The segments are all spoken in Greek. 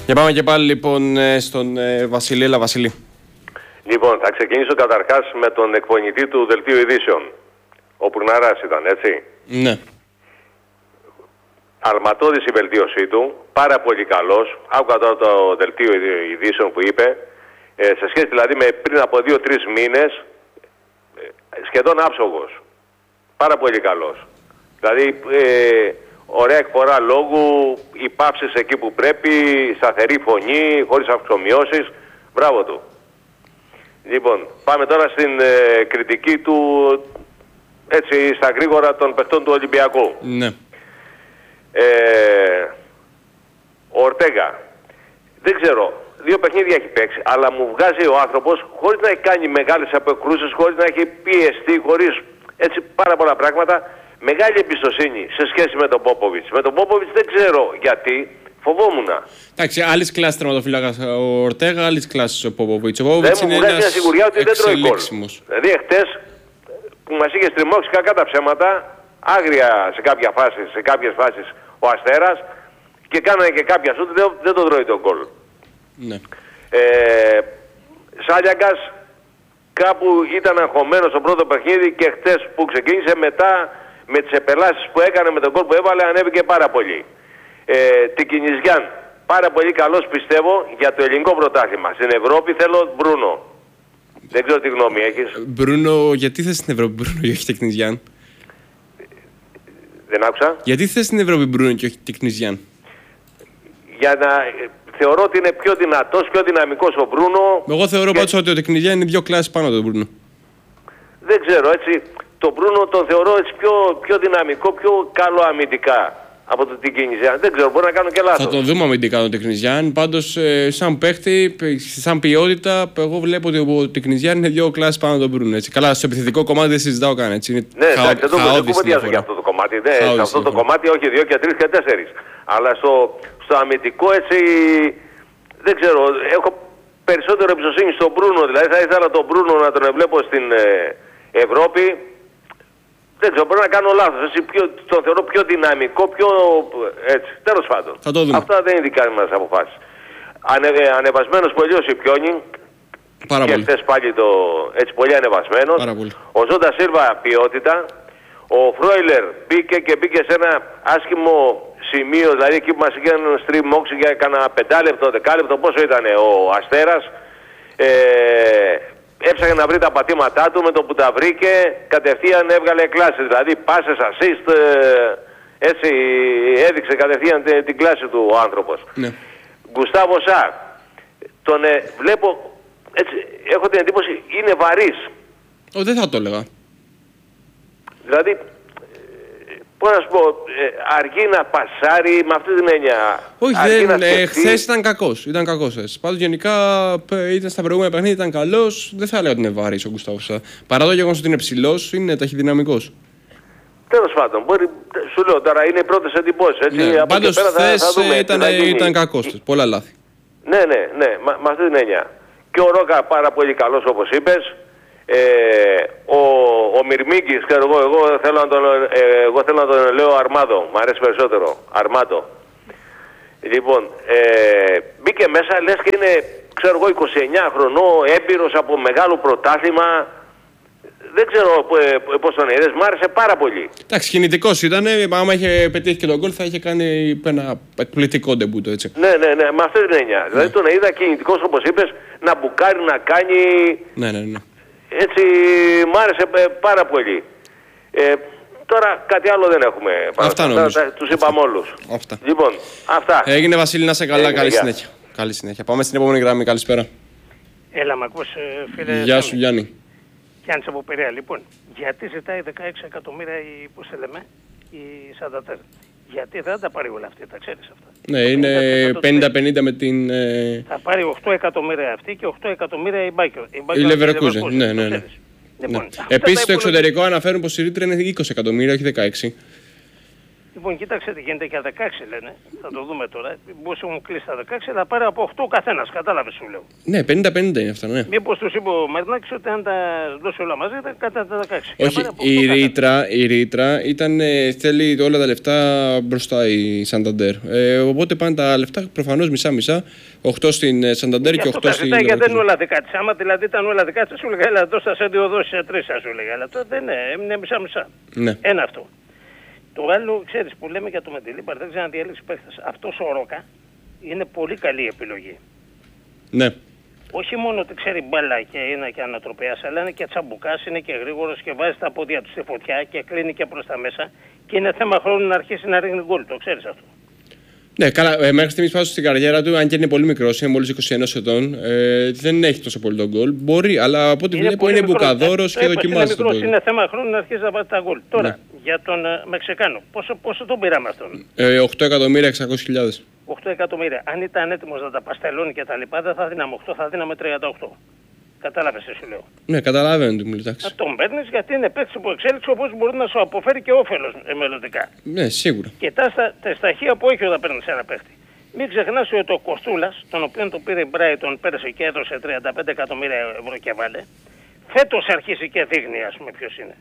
Για πάμε και πάλι λοιπόν στον Βασίλη. Έλα, Βασίλη. Λοιπόν, θα ξεκινήσω καταρχάς με τον εκπονητή του Δελτίου Ειδήσεων. Ο Πουρναράς ήταν, έτσι. Ναι. Αλματώδης η βελτίωσή του, πάρα πολύ καλός. Άκουγα τώρα το Δελτίο Ειδήσεων που είπε, σε σχέση δηλαδή με πριν από 2-3 μήνες, σχεδόν άψογος. Πάρα πολύ καλός. Δηλαδή, ωραία εκφορά λόγου, οι παύσεις εκεί που πρέπει, σταθερή φωνή, χωρίς αυξομοιώσεις. Μπράβο του. Λοιπόν, πάμε τώρα στην κριτική του, έτσι στα γρήγορα, των παιχτών του Ολυμπιακού. Ναι. Ο Ορτέγα, δεν ξέρω, 2 παιχνίδια έχει παίξει, αλλά μου βγάζει ο άνθρωπος, χωρίς να έχει κάνει μεγάλες απεκρούσεις, χωρίς να έχει πιεστεί, χωρίς έτσι πάρα πολλά πράγματα, μεγάλη εμπιστοσύνη σε σχέση με τον Πόποβιτς. Με τον Πόποβιτς δεν ξέρω γιατί, φοβόμουν. Εντάξει, άλλη κλάση τερματοφύλακας ο Ορτέγα, άλλη κλάση ο Πόποβιτς. Ο Πόποβιτς είναι ένας μια σιγουριά ότι δεν τρώει γκολ. Δηλαδή εχθές που μας είχε στριμώξει κακά τα ψέματα, άγρια σε κάποιες φάσεις ο Αστέρας, και κάνανε και κάποια σούτ, δεν τον τρώει τον γκολ. Ναι. Σάλιακας κάπου ήταν αγχωμένος στο πρώτο παιχνίδι και χτες που ξεκίνησε, μετά με τις επελάσεις που έκανε με τον γκολ που έβαλε, ανέβηκε πάρα πολύ. Τικινιζιάν, πάρα πολύ καλός πιστεύω για το ελληνικό πρωτάθλημα. Στην Ευρώπη θέλω Μπρούνο. Δεν ξέρω τι γνώμη έχεις. Μπρούνο, γιατί θες στην Ευρώπη Μπρούνο και όχι Τικνιζιάν? Δεν άκουσα. Γιατί θες στην Ευρώπη Μπρούνο και όχι Τικνιζιάν? Για να θεωρώ ότι είναι πιο δυνατός, πιο δυναμικός ο Μπρούνο. Εγώ θεωρώ πάντως ότι ο Τικνιζιάν είναι 2 κλάσεις πάνω από τον Μπρούνο. Δεν ξέρω, έτσι. Το Μπρούνο τον θεωρώ έτσι πιο δυναμικό, πιο καλό αμυντικά από το Τικνιζιάν. Δεν ξέρω, μπορεί να κάνω και λάθος. Θα τον δούμε αμυντικά τον Τικνιζιάν. Πάντως, σαν παίχτη, σαν ποιότητα, εγώ βλέπω ότι ο Τικνιζιάν είναι 2 κλάσεις πάνω από τον Μπρούνο. Έτσι. Καλά, στο επιθετικό κομμάτι δεν συζητάω καν. Έτσι. Είναι ναι, δεν κουβεντιάζω για αυτό το κομμάτι. Ναι, σε αυτό το κομμάτι όχι 2 και 3 και 4. Αλλά στο αμυντικό έτσι, δεν ξέρω, έχω περισσότερο εμπιστοσύνη στον Μπρούνο. Δηλαδή θα ήθελα τον Μπρούνο να τον βλέπω στην Ευρώπη. Δεν ξέρω, μπορεί να κάνω λάθος. Τον θεωρώ πιο δυναμικό, πιο έτσι. Τέλος πάντων. Αυτά δεν είναι δικά μας αποφάσεις. Ανεβασμένος πολύ ο Σιπιόνι. Πάρα και πολύ. χθες πάλι έτσι πολύ ανεβασμένος. Ο Ζόντα Σίλβα ποιότητα. Ο Φρόιλερ μπήκε σε ένα άσχημο σημείο, δηλαδή εκεί που μας είχε έναν stream moxie για κανένα 5 λεπτό, 10 λεπτό, πόσο ήταν ο Αστέρας. Έψαχνε να βρει τα πατήματά του, με το που τα βρήκε κατευθείαν έβγαλε κλάση, δηλαδή πάσες, assist, έτσι έδειξε κατευθείαν την κλάση του ο άνθρωπος. Ναι. Γκουστάβο Σα, τον βλέπω, έτσι, έχω την εντύπωση είναι βαρύς. Δεν θα το έλεγα. Δηλαδή, πώς να σου πω, αργεί να πασάρει με αυτή την έννοια. Όχι, χθες ήταν κακός. Πάντως γενικά ήταν στα προηγούμενα παιχνίδια, ήταν καλός. Δεν θα έλεγα ότι είναι βαρύς ο Γκουστάβο Σα. Παρά το γεγονός ότι είναι ψηλός, είναι ταχυδυναμικός. Τέλος πάντων, σου λέω τώρα είναι οι πρώτες εντυπώσεις. Ναι, πάντως χθες ήταν κακός. Πολλά λάθη. Ναι, με αυτή την έννοια. Και ο Ρόκα πάρα πολύ καλός όπως είπες. Ο Μυρμίγκης, εγώ θέλω να τον λέω Αρμάδο, μου αρέσει περισσότερο, Αρμάτο. Λοιπόν, μπήκε μέσα, λες και είναι, 29 χρονών, έμπειρος από μεγάλο πρωτάθλημα. Δεν ξέρω πώς τον είδες, μου άρεσε πάρα πολύ. Εντάξει, κινητικός ήταν, άμα είχε πετύχει και τον γκολ θα είχε κάνει ένα εκπληκτικό ντεμπούτο, έτσι. Ναι, με αυτή την έννοια. Δηλαδή τον είδα κινητικός όπως είπες, να μπουκάρει, να κάνει... Ναι. Έτσι μ' άρεσε πάρα πολύ. Τώρα κάτι άλλο δεν έχουμε. Αυτά νομίζω. Τους είπαμε όλους. Αυτά. Λοιπόν, αυτά. Έγινε Βασίλη, να είσαι καλά, καλή συνέχεια. Καλή συνέχεια. Πάμε στην επόμενη γραμμή, καλησπέρα. Έλα, μ' ακούς, φίλε. Γεια σου, Γιάννη. Γιάννης από Πειραιά. Λοιπόν, γιατί ζητάει 16 εκατομμύρια η Σαντατέρ? Γιατί δεν τα πάρει όλα αυτή, τα ξέρεις αυτά. Ναι, είναι 50-50 με την... Θα πάρει 8 εκατομμύρια αυτή και 8 εκατομμύρια η Μπάκερ. Η Leverkusen, ναι. Λοιπόν, Επίσης στο εξωτερικό αναφέρουν πως η ρήτρα είναι 20 εκατομμύρια, όχι 16. Λοιπόν, κοίταξε τι γίνεται για 16 λένε. Θα το δούμε τώρα. Πώς έχουν κλείσει τα 16, θα πάρει από 8 ο καθένας. Κατάλαβες σου λέω. Ναι, 50-50 είναι αυτά, ναι. Μήπως τους είπε ο Μαρινάκης ότι αν τα δώσει όλα μαζί θα κατά τα 16. Όχι, η ρήτρα ήταν θέλει όλα τα λεφτά μπροστά η Σανταντέρ. Οπότε πάνε τα λεφτά προφανώς μισά-μισά. 8 στην Σανταντέρ και 8 στην. Γιατί δεν είναι όλα δικά της. Άμα δηλαδή ήταν όλα δικά της, σου λέγα, έλα δώσα σε 2 δόσεις, σε 3 σου λέγα. Αλλά τώρα δεν είναι, έμεινε μισά-μισά. Ναι. Ένα αυτό. Το άλλο, ξέρεις, που λέμε για το Μεντιλίμπαρ, δεν ξέρω αν διέλεξε παίχτες. Αυτός ο Ρόκα είναι πολύ καλή επιλογή. Ναι. Όχι μόνο ότι ξέρει μπάλα και είναι και ανατροπέας, αλλά είναι και τσαμπουκάς, είναι και γρήγορος και βάζει τα πόδια του στη φωτιά και κλείνει και προς τα μέσα. Και είναι θέμα χρόνου να αρχίσει να ρίχνει γκολ. Το ξέρεις αυτό. Ναι, καλά. Μέχρι στιγμής πάντως στην καριέρα του, αν και είναι πολύ μικρός, είναι μόλις 21 ετών, δεν έχει τόσο πολύ τον γκολ. Μπορεί, αλλά από ό,τι βλέπω είναι μπουκαδόρος και δοκιμάζει τον γκολ. Είναι θέμα χρόνου να αρχίσει να βάζει τα γκολ. Τώρα, για τον Μεξικάνο, πόσο τον πήραμε αυτόν? 8.600.000. 8 εκατομμύρια. Αν ήταν έτοιμος να τα παστελώνει και τα λοιπά, δεν θα δίναμε 8, θα δίναμε 38. Κατάλαβες τι σου λέω. Ναι, καταλαβαίνω τι μου λέει. Να τον παίρνεις γιατί είναι παίκτης που εξέλιξε, όπως μπορεί να σου αποφέρει και όφελος μελλοντικά. Ναι, σίγουρα. Κοιτάς τα στοιχεία που έχει όταν παίρνεις ένα παίκτη. Μην ξεχνάς ότι ο Κοστούλας, τον οποίο το πήρε η Brighton πέρασε και έδωσε 35 εκατομμύρια ευρώ και βάλε, φέτος αρχίσει και δείχνει, ας πούμε, ποιος είναι.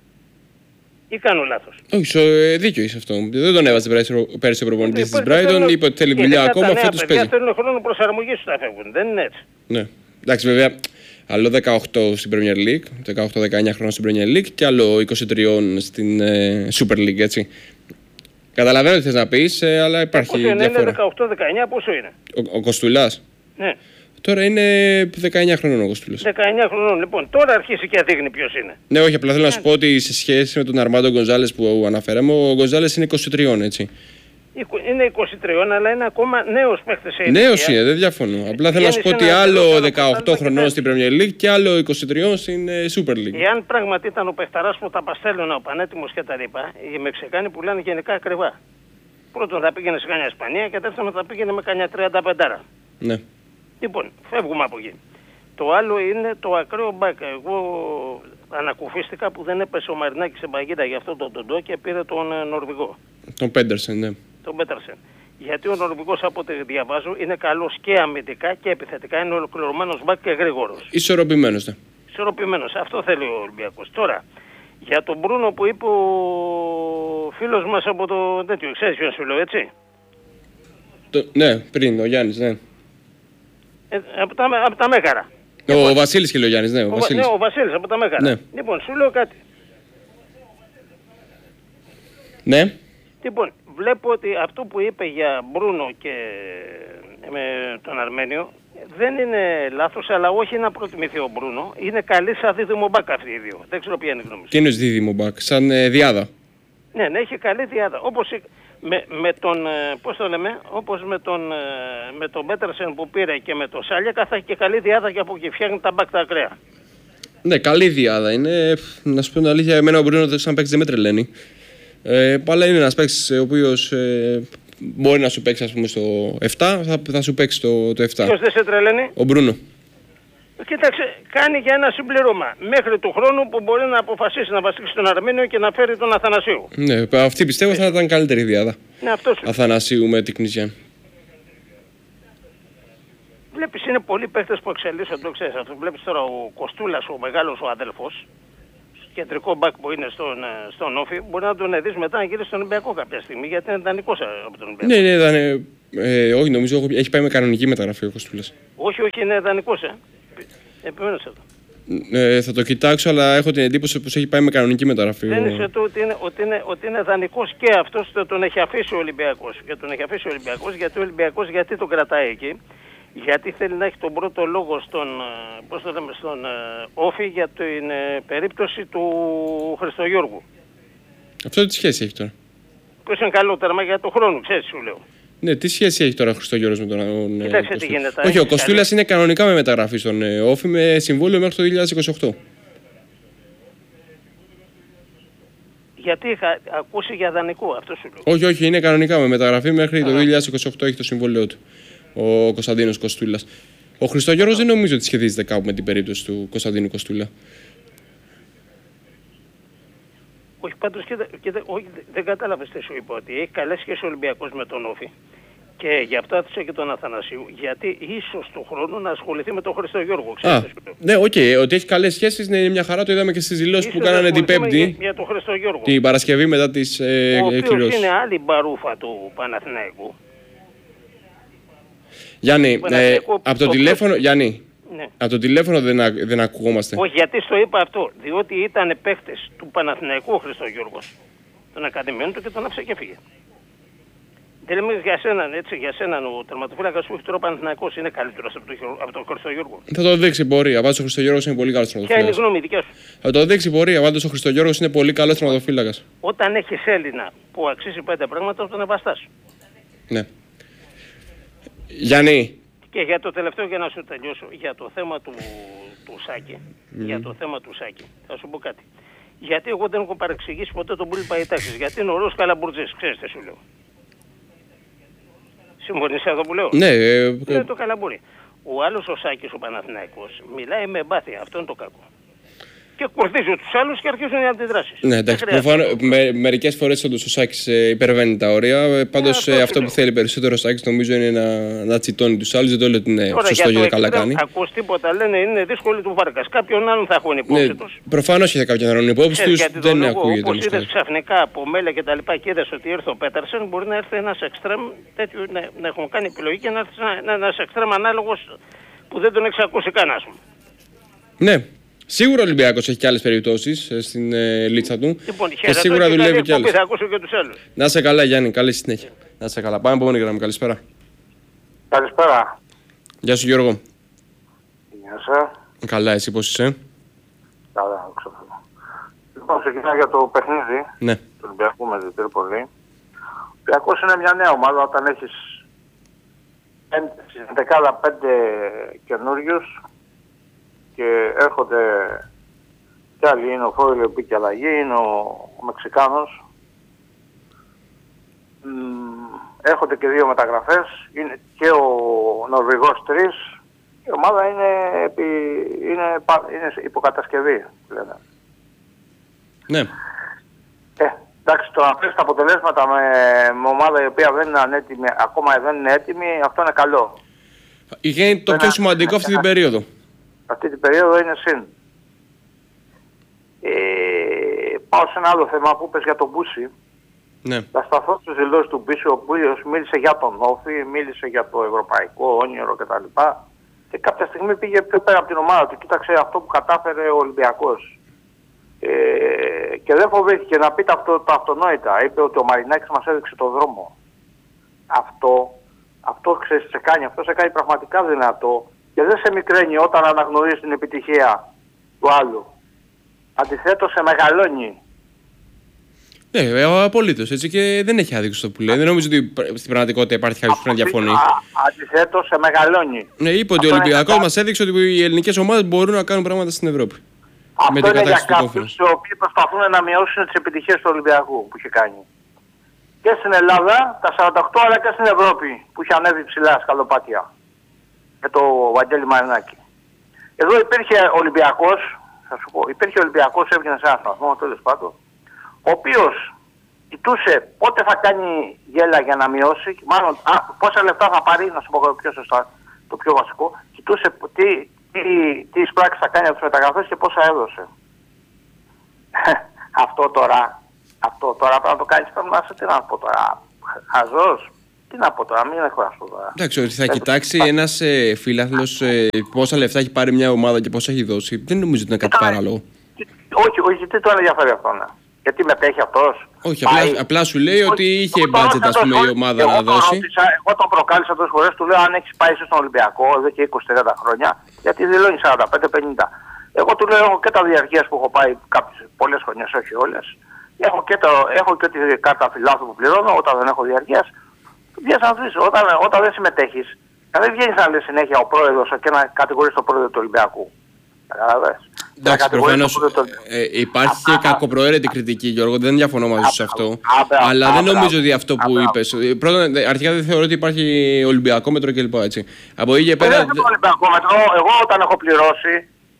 Ή κάνω λάθος? Όχι, δίκιο είσαι αυτό. Δεν τον έβαζε πέρσι ο προπονητής της Brighton, είπε ότι θέλει δουλειά ακόμα, φέτος παίζει. Θέλουν χρόνο προσαρμογής του να φεύγουν, δεν είναι έτσι. Ναι. Εντάξει, βέβαια, άλλο 18 στην Premier League, 18-19 χρόνια στην Premier League και άλλο 23 στην Super League, έτσι. Καταλαβαίνω τι θες να πεις, αλλά υπάρχει διαφορά. Είναι 18-19, πόσο είναι? Ο Κοστούλας. Ναι. Τώρα είναι 19 χρονών ο Κοστούλας. 19 χρονών, λοιπόν. Τώρα αρχίσει και δείχνει ποιος είναι. Ναι, όχι, απλά θέλω να σου πω ότι σε σχέση με τον Αρμάντο Γκονζάλες που αναφέραμε, ο Γκονζάλες είναι 23, έτσι. Είναι 23, αλλά είναι ακόμα νέος παίχτης. Νέος είναι, δεν διαφωνώ. Απλά θέλω να σου πω ότι άλλο 18 χρονών στην Premier League και άλλο 23 στην Super League. Εάν πράγματι ήταν ο παιχταράς που τα παστέλνουν, ο πανέτοιμος και τα λοιπά, οι Μεξικάνοι πουλάνε γενικά ακριβά. Πρώτον θα πήγαινε σε κανένα Ισπανία και δεύτερον θα πήγαινε με κανένα 35. Ναι. Λοιπόν, φεύγουμε από εκεί. Το άλλο είναι το ακραίο μπακ. Εγώ ανακουφίστηκα που δεν έπεσε ο Μαρινάκης σε παγίδα για αυτό τον Τοντό και πήρε τον Νορβηγό. Τον Πέντερσεν, ναι. Τον Πέτερσεν. Γιατί ο Νορβηγός, από ό,τι διαβάζω, είναι καλός και αμυντικά και επιθετικά. Είναι ολοκληρωμένος μπακ και γρήγορος. Ισορροπημένος, ναι. Ισορροπημένος. Αυτό θέλει ο Ολυμπιακός. Τώρα, για τον Μπρούνο που είπε ο φίλος μας από το τέτοιο, ξέρεις ποιο σου λέω, έτσι. Ναι, πριν, ο Γιάννης, ναι. Από τα Μέγαρα. Ο Βασίλης και λέει ο Γιάννης, ναι. Ο Βασίλης από τα Μέγαρα. Ναι. Λοιπόν, σου λέω κάτι. Ναι. Λοιπόν, βλέπω ότι αυτό που είπε για Μπρούνο και με τον Αρμένιο δεν είναι λάθος, αλλά όχι να προτιμηθεί ο Μπρούνο. Είναι καλή σαν δίδυμο μπακ αυτοί οι δύο. Δεν ξέρω ποια είναι η γνώμη σου. Τι είναι δίδυμο μπακ, σαν διάδα. Ναι, έχει καλή διάδα. Όπως με τον, πώς το λέμε, όπως με τον Πέτερσεν που πήρε και με τον Σάλιακα θα έχει και καλή διάδα και από εκεί φτιάχνει τα μπακ τα ακραία. Ναι, καλή διάδα είναι. Να σου πω την αλήθεια, εμένα ο Μπρούνο σαν παίκτης δεν με τρελαίνει. Αλλά είναι ένας παίκτης ο οποίος μπορεί να σου παίξει, ας πούμε, στο 7, θα σου παίξει το 7. Ποιος δεν σε τρελαίνει? Ο Μπρούνο. Κοίταξε, κάνει για ένα συμπλήρωμα μέχρι του χρόνου που μπορεί να αποφασίσει να βασίσει τον Αρμένιο και να φέρει τον Αθανασίου. Ναι, αυτή πιστεύω θα ήταν καλύτερη διάδα. Ναι, αυτός. Αθανασίου με την Κνησιάν. Βλέπεις, είναι πολλοί παίχτες που εξελίσσονται, το ξέρεις αυτό. Βλέπεις τώρα ο Κοστούλας, ο μεγάλος ο αδελφός, κεντρικό μπακ που είναι στον Όφη, μπορεί να τον δεις μετά να γυρίσει στον Ολυμπιακό κάποια στιγμή, γιατί είναι δανεικός από τον Ολυμπιακό. Ναι, ήταν. Όχι, νομίζω έχει πάει με κανονική μεταγραφή ο Κοστούλας. Όχι, είναι δανεικός, επιμένω σε αυτό. Θα το κοιτάξω, αλλά έχω την εντύπωση πως έχει πάει με κανονική μεταγραφή. Δεν είσαι ότι είναι δανεικός και αυτός τον έχει αφήσει ο Ολυμπιακός. Και τον έχει αφήσει ο Ολυμπιακός, γιατί ο Ολυμπιακός γιατί τον κρατάει εκεί. Γιατί θέλει να έχει τον πρώτο λόγο στον Όφη για την περίπτωση του Χριστογιώργου. Αυτό τι σχέση έχει τώρα? Ποιος είναι καλό τέρμα για τον χρόνο, ξέρεις σου λέω. Ναι, τι σχέση έχει τώρα ο Χριστογιώργος με τον Κοίταξε τι γίνεται. Όχι, ο Κοστούλας είναι κανονικά με μεταγραφή στον Όφη με συμβόλαιο μέχρι το 2028. Γιατί είχα ακούσει για δανεικό, αυτό σου λέω. Όχι, είναι κανονικά με μεταγραφή μέχρι το 2028 έχει το συμβόλαιό του. Ο Κωνσταντίνος Κοστούλας. Ο Χριστογιώργος δεν νομίζω ότι σχετίζεται κάπου με την περίπτωση του Κωνσταντίνου Κοστούλα. Όχι, πάντως δεν κατάλαβες τι σου είπα, ότι έχει καλές σχέσεις ο Ολυμπιακός με τον Όφη. Και γι' αυτό άθισα και τον Αθανασίου, γιατί ίσως του χρόνου να ασχοληθεί με τον Χρήστο Γιώργο. Ναι, οκ, ότι έχει καλές σχέσεις, είναι μια χαρά, το είδαμε και στις δηλώσεις που κάνανε την Πέμπτη. Για τον Χρήστο Γιώργο. Την Παρασκευή μετά τις εκκληρώσεις. Ο οποίος είναι άλλη μπαρούφα του Παναθηναϊκού. Γιάννη, από το τηλέφωνο, Γιάννη, ναι. Από το τηλέφωνο δεν ακουγόμαστε. Όχι, γιατί στο είπα αυτό. Διότι ήταν παίχτες του Παναθηναϊκού ο Χρήστο Γιώργος, των ακαδημιών του, και τον άφησε και φύγε. Δεν λέμε για σέναν, έτσι, για σέναν ο τερματοφύλακας που έχει τώρα ο Παναθηναϊκός είναι καλύτερος από τον Χρήστο Γιώργο. Θα το δείξει πορεία. Πάντως ο Χρήστο Γιώργος είναι πολύ καλός τερματοφύλακας. Ποια είναι η γνώμη δικιά σου? Θα το δείξει πορεία. Πάντως ο Χρήστο Γιώργος είναι πολύ καλός τερματοφύλακας. Όταν έχεις Έλληνα που αξίζει 5 πράγματα, τον ευαστάς. Ναι. Γιάννη. Και για το τελευταίο, για να σου τελειώσω, για το θέμα του Σάκη. Για το θέμα του Σάκη. Θα σου πω κάτι. Γιατί εγώ δεν έχω παρεξηγήσει ποτέ τον Μπούλη Παϊτάξης. Γιατί είναι ωραίος καλαμπουρτζής. Ξέρεις τι σου λέω. Συμφωνείς εδώ που λέω? Ναι. Είναι το καλαμπούρι. Ο άλλος ο Σάκης ο Παναθηναϊκός μιλάει με εμπάθεια. Αυτό είναι το κακό. Και κορδίζει τους άλλους και αρχίζουν οι αντιδράσεις. Ναι, εντάξει. Μερικές φορές όντως ο Σάκης υπερβαίνει τα όρια. Πάντως αυτό που θέλει περισσότερο ο Σάκης νομίζω είναι να τσιτώνει τους άλλους. Δεν το λέω ότι είναι σωστό και καλά κάνει. Ακούς τίποτα, λένε είναι δύσκολη του Βάρκας. Κάποιον άλλον θα έχουν υπόψη τους. Προφανώς και κάποιον άλλον υπόψη τους. Δεν ακούγεται. Όπως είδες ξαφνικά από Μέλε και τα λοιπά και είδες ότι ήρθε ο Πέτερσεν, μπορεί να έρθει ένας εξτρέμ τέτοιο, να έχουν κάνει επιλογή και να έρθει ένας εξτρέμ ανάλογος που δεν τον έχει ακούσει κανένας. Ναι. Σίγουρα ο Ολυμπιακός έχει και άλλες περιπτώσεις στην λίτσα του. Λοιπόν, και σίγουρα δουλεύει κι άλλες. Θα ακούσω και τους άλλους. Να σε καλά, Γιάννη, καλή συνέχεια. Να σε καλά. Πάμε επόμενη γραμμή. Καλησπέρα. Καλησπέρα. Γεια σου, Γιώργο. Γεια σας. Καλά, εσύ πώς είσαι? Καλά, ξέρω. Λοιπόν, ξεκινάω για το παιχνίδι. Ναι. Του Ολυμπιακού με την Τρίπολη. Ο Ολυμπιακός είναι μια νέα ομάδα όταν έχεις στην δεκάδα 5 καινούριους. Και έρχονται κι άλλοι, είναι ο Φόιλε που πήγε αλλαγή, είναι ο Μεξικάνος. Έρχονται και 2 μεταγραφές, είναι και ο Νορβηγός 3. Η ομάδα είναι υποκατασκευή, λένε. Ναι. Εντάξει, το να πες τα αποτελέσματα με ομάδα η οποία δεν είναι ανέτοιμη, ακόμα δεν είναι έτοιμη, αυτό είναι καλό. Είναι το πιο σημαντικό αυτή την περίοδο. Αυτή την περίοδο είναι συν. Πάω σε ένα άλλο θέμα που είπες για τον Μπούση. Ναι. Θα σταθώ στις δηλώσεις του Μπούση, ο οποίος μίλησε για τον Όφη, μίλησε για το ευρωπαϊκό όνειρο κτλ. Και κάποια στιγμή πήγε πιο πέρα από την ομάδα του. Κοίταξε αυτό που κατάφερε ο Ολυμπιακός. Και δεν φοβήθηκε να πει τα αυτονόητα. Είπε ότι ο Μαρινάκης μας έδειξε τον δρόμο. Αυτό ξέρεις, σε κάνει πραγματικά δυνατό. Και δεν σε μικραίνει όταν αναγνωρίζει την επιτυχία του άλλου. Αντιθέτως σε μεγαλώνει. Ναι, απολύτως. Έτσι, και δεν έχει άδικο στο που λέει. Δεν νομίζω ότι στην πραγματικότητα υπάρχει κάποιος που να διαφωνεί. Αντιθέτως σε μεγαλώνει. Ναι, είπε ότι ο Ολυμπιακός μας έδειξε ότι οι ελληνικές ομάδες μπορούν να κάνουν πράγματα στην Ευρώπη. Αυτό είναι για κάποιους οι οποίοι προσπαθούν να μειώσουν τις επιτυχίες του Ολυμπιακού που είχε κάνει. Και στην Ελλάδα τα 48, αλλά και στην Ευρώπη που είχε ανέβει ψηλά σκαλοπάτια. Με το Βαγγέλη Μαρινάκη. Εδώ υπήρχε Ολυμπιακός, θα σου πω, έβγαινε σε ένα σταθμό, τέλος πάντων, ο οποίος κοιτούσε πότε θα κάνει γέλα για να μειώσει, μάλλον πόσα λεφτά θα πάρει, να σου πω πιο σωστά, το πιο βασικό, κοιτούσε τι εισπράξεις θα κάνει από τις μεταγραφές και πόσα έδωσε. Αυτό τώρα πρέπει να το κάνεις, πρέπει να είσαι, τι να πω τώρα, χαζός. Τι να πω τώρα, μην έχω τώρα. Εντάξει, ότι θα κοιτάξει ένας φίλαθλος πόσα λεφτά έχει πάρει μια ομάδα και πόσα έχει δώσει. Δεν νομίζω ότι είναι κάτι παράλογο. Όχι, τι τον ενδιαφέρει αυτό, ναι. Γιατί μετέχει αυτός. Όχι, απλά σου λέει ότι είχε budget, ας πούμε, η ομάδα να δώσει. Εγώ τον προκάλεσα τόσες φορές, του λέω αν έχεις πάει στον Ολυμπιακό εδώ και 20-30 χρόνια, γιατί δηλώνει 45-50. Εγώ του λέω έχω και τα διαρκείας που έχω πάει πολλές χρονιές, όχι όλες. Έχω και τη κάρτα φιλάθλου που πληρώνω όταν δεν έχω διαρκείας. Όταν δεν συμμετέχεις, δεν βγαίνεις να λες συνέχεια ο πρόεδρος και να κατηγορείς τον πρόεδρο του Ολυμπιακού. Καταλαβαίνεις. Εντάξει, προφανώς υπάρχει και κακοπροαίρετη κριτική, Γιώργο, δεν διαφωνώ μαζί σου σε αυτό. Αλλά δεν νομίζω ότι αυτό που είπες. Πρώτον, αρχικά δεν θεωρώ ότι υπάρχει Ολυμπιακό μέτρο κλπ. Από εκεί και πέρα. Δεν είναι Ολυμπιακό μέτρο. Εγώ όταν έχω πληρώσει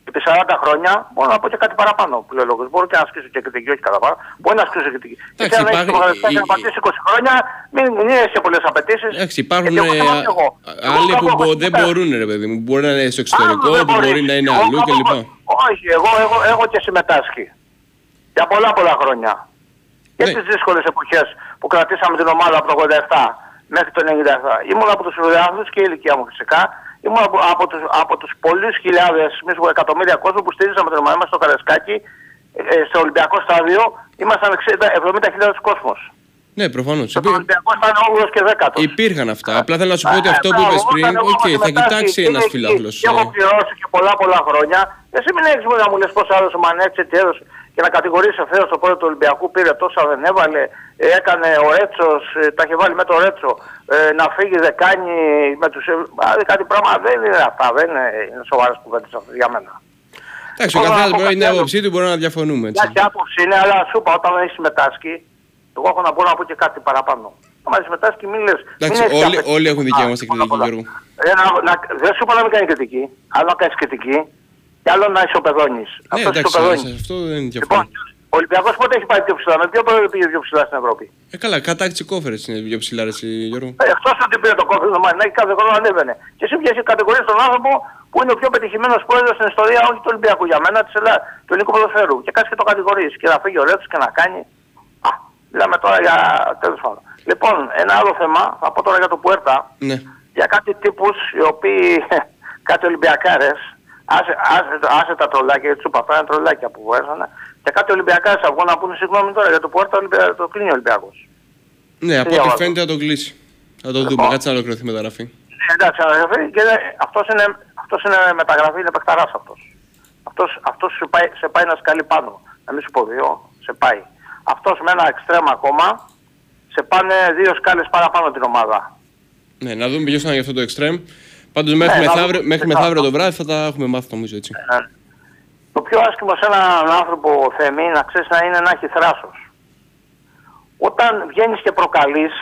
επί 40 χρόνια μπορώ να πω και κάτι παραπάνω που λέει ο λόγος. Μπορώ και να ασκήσω και κριτική, όχι κατά παρά. Μπορεί να ασκήσω κριτική. Και αν έχεις να πατήσεις 20 χρόνια, μην είναι σε πολλές απαιτήσεις. Εντάξει, υπάρχουν άλλοι που δεν μπορούν, ρε παιδί μου. Μπορεί να είναι στο εξωτερικό, που μπορεί να είναι αλλού κλπ. Όχι, εγώ έχω και συμμετάσχει. Για πολλά χρόνια. Και στις δύσκολες εποχές που κρατήσαμε την ομάδα από το 87 μέχρι το 97. Ήμουν από τους φιλοδιάνθρωπους και η ηλικία μου φυσικά. Ήμουν από τους πολλούς χιλιάδες, μίσου εκατομμύρια κόσμου που στήριζαμε την ομάδα μας στο Καραϊσκάκι, στο Ολυμπιακό στάδιο. Ήμασταν 70.000 κόσμος. Ναι, προφανώς. Το Ολυμπιακό ήταν 8ος και 10ος. Υπήρχαν αυτά. Απλά θέλω να σου πω ότι αυτό που είπες πριν, θα κοιτάξει ένας φιλάθλος. Και έχω πληρώσει και πολλά χρόνια. Εσύ μην έχεις μόνο να μου λες πώς έδωσε ο Μανέτσι, τι έδωσε. Και να κατηγορήσει ευθέως το πρώτο του Ολυμπιακού, πήρε τόσα, δεν έβαλε, έκανε ο Ρέτσος, τα είχε βάλει με το Ρέτσο, να φύγει δεν κάνει με τους... κάτι πράγμα δεν είναι αυτά, δεν είναι σοβαρές κουβέντες αυτές για μένα. Εντάξει, ο καθένας μπορεί να είναι άποψή του, μπορεί να διαφωνούμε. Εντάξει, άποψη είναι, αλλά σου είπα όταν δεν έχει συμμετάσχει, εγώ έχω να μπορώ να πω και κάτι παραπάνω. Άμα συμμετάσχει, μην λες... Εντάξει, όλοι έχουν δικαίωμα στην κριτική, Γιώργο. Δεν σου είπα να μην κάνει κριτική, άλλο να κάνεις κριτική. Και άλλο να ισοπεδώνεις. Ναι, εντάξει, αυτό δεν είναι διαφορά. Λοιπόν, ο Ολυμπιακός πότε έχει πάει πιο ψηλά, με ποιο πρόεδρο πήγε πιο ψηλά στην Ευρώπη. Καλά, κατάκτηση κόφερες είναι πιο ψηλά, ρε Γιώργο. Εκτός ότι πήρε το κόφερ, να έχει κάθε χρόνο ανέβαινε. Και εσύ πιέσεις κατηγορίες τον άνθρωπο που είναι ο πιο πετυχημένος πρόεδρος στην ιστορία, όχι του Ολυμπιακού για μένα, της Ελλάδα, του ελληνικού ποδοσφαίρου. Και κάτσε και το κατηγορείς και να φύγει ο Ρέτσος και να κάνει. Μιλάμε τώρα για τέλος πάντων. Λοιπόν, ένα άλλο θέμα, θα πω τώρα για το Πουέρτα. Ναι. Για κάτι τύπους οι οποίοι κάτι Ολυμπιακάρες. Άσε τα τρολάκια, γιατί σου είπα, είναι τρολάκια που έρθανε. Και κάτι Ολυμπιακάς θα βγουν να πούνε συγγνώμη τώρα για το Πουέρτα, το κλείνει ο Ολυμπιακός. Ναι, από ό,τι φαίνεται θα το κλείσει. Θα το δούμε, κάτσε να ολοκληρωθεί η μεταγραφή. Εντάξει, αναγραφή και αυτός είναι μεταγραφή, είναι παιχταράς αυτός. Αυτός σε πάει να σκαλεί πάνω. Να μην σου πω δύο, σε πάει. Αυτός με ένα εξτρέμ ακόμα, σε πάνε 2 σκάλες παραπάνω την ομάδα. Ναι, να δούμε ποιος θα είναι για αυτό το εξτρέμ. Πάντως μέχρι μεθαύριο το βράδυ θα τα έχουμε μάθει νομίζω έτσι. Το πιο άσχημο σε έναν άνθρωπο, Θέμη, να ξέρεις να είναι να έχει θράσος. Όταν βγαίνεις και προκαλείς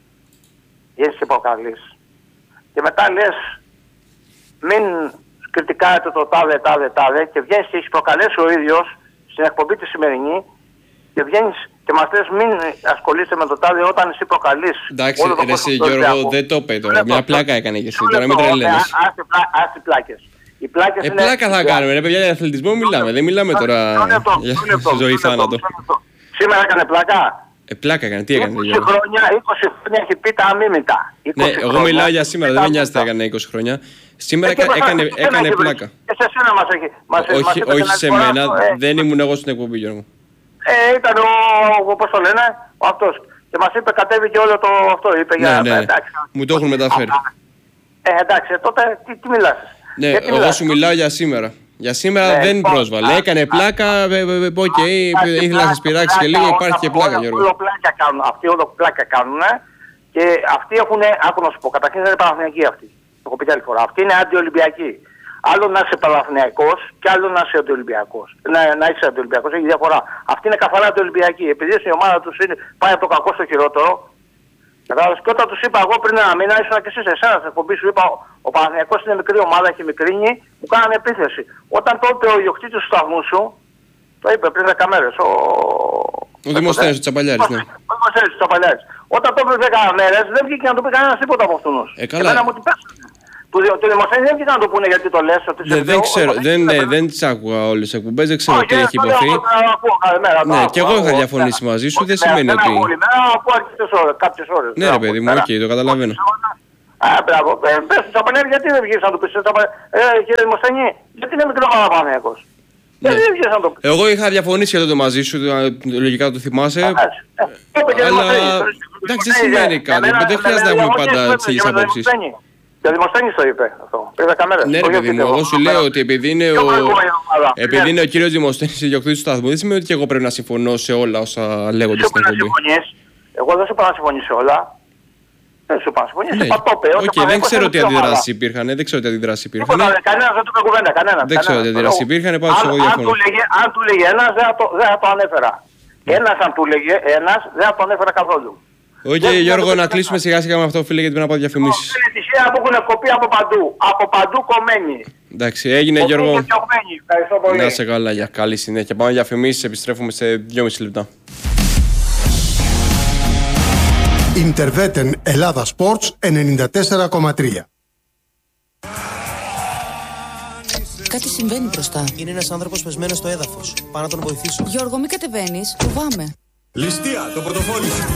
και μετά λες μην κριτικάρετε το τάδε και βγαίνεις και έχεις προκαλέσει ο ίδιος στην εκπομπή τη σημερινή και βγαίνεις και μας λες μην ασχολείστε με το τάδε όταν εσύ προκαλείς. Εντάξει, εσύ Γιώργο δεν το είπε τώρα, μια πλάκα έκανε και εσύ, τώρα μην τρελαίνεις. Άσε πλάκες. Οι πλάκες είναι... Πλάκα θα κάνουμε, ρε παιδιά, για αθλητισμό μιλάμε, δεν μιλάμε τώρα για ζωή θάνατο. Σήμερα έκανε πλάκα. Πλάκα έκανε, τι έκανε. 20 χρόνια έχει πει τα αμίμητα. Ναι, εγώ μιλάω για σήμερα, δεν με νοιάζει τι έκανε 20 χρόνια. Σήμερα έκανε πλάκα. Και σε σένα μας έχει. Όχι σε μένα, δεν ήμουν εγώ στην εκπομπή, Γιώργο. Ήταν πώς το λένε, ο αυτός. Και μας είπε κατέβηκε όλο το αυτό, είπε για... Ναι, μου το έχουν μεταφέρει. Εντάξει, τότε τι μιλάς. Ναι, εγώ σου μιλάω για σήμερα. Για σήμερα δεν πρόσβαλε. Έκανε πλάκα, οκ, ήθελα να σας πειράξει και λίγο, υπάρχει και πλάκα, Γιώργο. Αυτοί όλο πλάκα κάνουν και αυτοί έχουν, άκου να σου πω, καταρχήν δεν είναι Παναθηναϊκοί αυτοί. Το έχω πει και άλλη φορά. Αυτοί είναι αντιολυμπιακοί. Άλλο να είσαι Παναθηναϊκός και άλλο να είσαι αντιολυμπιακός. Να είσαι αντιολυμπιακός, έχει διαφορά. Αυτοί είναι καθαρά αντιολυμπιακοί. Επειδή η ομάδα τους πάει από το κακό στο χειρότερο. Κατάλαβες, και όταν τους είπα εγώ πριν ένα μήνα, ήσουν και εσύ σε εσένα στην εκπομπή σου, είπα ο Παναθηναϊκός είναι μικρή ομάδα, έχει μικρύνει, μου κάνανε επίθεση. Όταν το είπε ο ιδιοκτήτης του σταθμού σου, το είπε πριν 10 μέρες. Ο Δημοσθένης, ο Τσαπαλιάρης, ναι. Ο Δημοσθένης, ο Τσαπαλιάρης. Όταν το είπε 10 μέρες, δεν βγήκε να το πει κανένας τίποτα από αυτούς. Καλά. Του Δημοσθένη δεν βγήκε να το πούνε γιατί το λες. Δεν ξέρω, δεν τις άκουγα όλες τις εκπομπές, δεν ξέρω τι έχει υποθεί. Ναι, και εγώ είχα διαφωνήσει μαζί σου, δεν σημαίνει ότι... Κάποιες ώρες. Ναι ρε παιδί μου, οκ, το καταλαβαίνω. Μπράβο, πες του Τσαπανέρη γιατί δεν βγήκες να το πεις. Κύριε Δημοσθένη, γιατί είναι μικρό Παναθηναϊκός. Εγώ είχα διαφωνήσει εδώ μαζί σου, λογικά το θυμάσαι. Αλλά εντάξει, δεν σημαίνει κάτι, δεν χρειάζεται να έχουμε πάντα τις ίδιες απόψεις. Και ο Δημοσθένης το είπε αυτό, πριν 10 μέρες. Ναι ρε παιδί μου, εγώ σου λέω ότι επειδή είναι ο κύριος Δημοσθένης ιδιοκτήτης του σταθμού, δεν σημαίνει ότι και εγώ πρέπει να συμφωνώ σε όλα όσα λέγονται στην εκπομπή. Εγώ δεν σου είπα να συμφωνήσω σε όλα. Δεν σου είπα να συμφωνήσω. Όχι, δεν ξέρω τι αντιδράσεις υπήρχαν. Δεν ξέρω τι αντιδράσεις υπήρχαν. Κανένας δεν του είπε κουβέντα, κανένας. Δεν ξέρω τι αντιδράσεις υπήρχαν, πάντως εγώ διαφωνώ. Αν του λέγε ένας, δεν θα το ανέφερα. Ένας αν του λέγε ένας, δεν θα το ανέφερα καθόλου. Οκ, Γιώργο, να κλείσουμε σιγά σιγά με αυτό, φίλε, γιατί πρέπει να πάω διαφημίσεις. Είναι τυχαία που έχουν κοπεί από παντού. Από παντού κομμένοι. Εντάξει, έγινε, Γιώργο. Ευχαριστώ πολύ. Να σε καλά, για καλή συνέχεια. Πάμε διαφημίσεις, επιστρέφουμε σε 2,5 λεπτά. Interveten Ελλάδα Sports 94,3. Κάτι συμβαίνει μπροστά. Είναι ένας άνθρωπος πεσμένος στο έδαφος. Πάω να τον βοηθήσω. Γιώργο, μην κατεβαίνεις. Φοβάμαι. Ληστεία, το πορτοφόλι σου.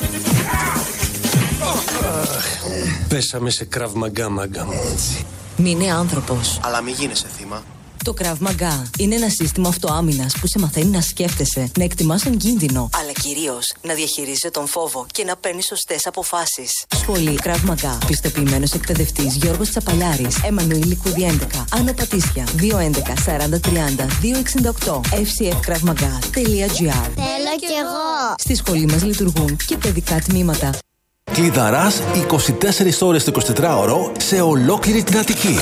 Πέσαμε σε Krav Maga, μάγκα μου. Μείνε άνθρωπος. Αλλά μην γίνεσαι θύμα. Το Krav Maga είναι ένα σύστημα αυτοάμυνας που σε μαθαίνει να σκέφτεσαι, να εκτιμάς τον κίνδυνο, αλλά κυρίως να διαχειρίζεσαι τον φόβο και να παίρνεις σωστές αποφάσεις. Σχολή Krav Maga. Πιστοποιημένος εκπαιδευτής Γιώργος Τσαπαλιάρης. Εμμανουήλ Λικούδη 11. Άνω Πατήσια. 211 40 30 268. fcfkravmaga.gr. Θέλω κι εγώ. Στη σχολή μας λειτουργούν και παιδικά τμήματα. Κλειδαράς 24 ώρες το 24ωρο σε ολόκληρη την Αττική.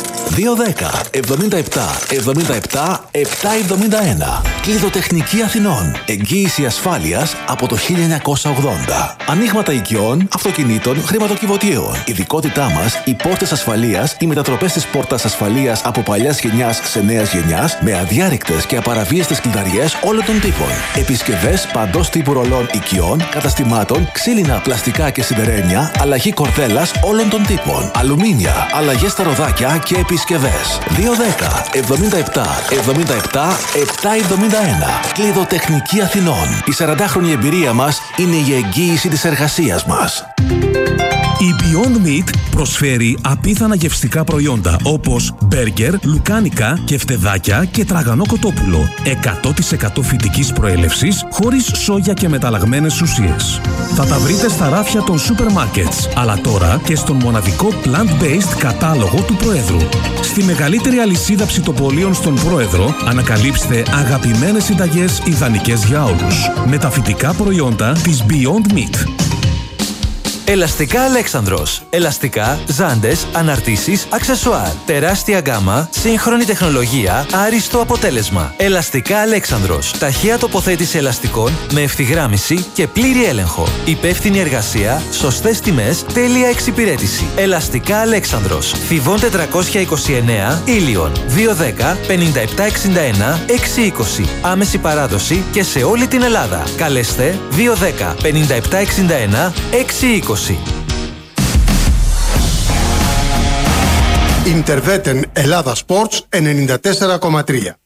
210 77 77 771. Κλειδοτεχνική Αθηνών. Εγγύηση ασφάλειας από το 1980. Ανοίγματα οικειών, αυτοκινήτων, χρηματοκιβωτίων. Ειδικότητά μας, οι πόρτες ασφαλείας, οι μετατροπές της πόρτας ασφαλείας από παλιάς γενιάς σε νέας γενιάς, με αδιάρρηκτες και απαραβίαστες κλειδαριές όλων των τύπων. Επισκευές παντός τύπου ρολών οικειών, καταστημάτων, ξύλινα, πλαστικά και σιδερένια, αλλαγή κορδέλας όλων των τύπων. Αλουμίνια, αλλαγές στα ροδάκια και επισκευές. 210 77 77 771. Κλειδοτεχνική Αθηνών. Η 40χρονη εμπειρία μας είναι η εγγύηση της εργασίας μας. Η Beyond Meat προσφέρει απίθανα γευστικά προϊόντα όπως μπέργκερ, λουκάνικα, κεφτεδάκια και τραγανό κοτόπουλο. 100% φυτικής προέλευσης, χωρίς σόγια και μεταλλαγμένες ουσίες. Θα τα βρείτε στα ράφια των σούπερ μάρκετς, αλλά τώρα και στον μοναδικό plant-based κατάλογο του Προέδρου. Στη μεγαλύτερη αλυσίδα ψητοπολίων στον Πρόεδρο ανακαλύψτε αγαπημένες συνταγές ιδανικές για όλους. Με τα φυτικά προϊόντα της Beyond Meat. Ελαστικά Αλέξανδρος. Ελαστικά, ζάντες, αναρτήσεις, αξεσουάρ. Τεράστια γκάμα, σύγχρονη τεχνολογία, άριστο αποτέλεσμα. Ελαστικά Αλέξανδρος. Ταχεία τοποθέτηση ελαστικών με ευθυγράμμιση και πλήρη έλεγχο. Υπεύθυνη εργασία, σωστές τιμές, τέλεια εξυπηρέτηση. Ελαστικά Αλέξανδρος. Θηβών 429, Ήλιον. 210 5761 620. Άμεση παράδοση και σε όλη την Ελλάδα. Καλέστε 210 5761 620. Interveten Ελλάδα Sports 94,3.